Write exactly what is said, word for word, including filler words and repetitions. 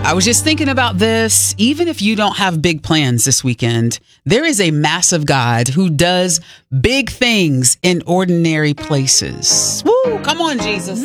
I was just thinking about this. Even if you don't have big plans this weekend, there is a massive God who does big things in ordinary places. Woo! Come on, Jesus.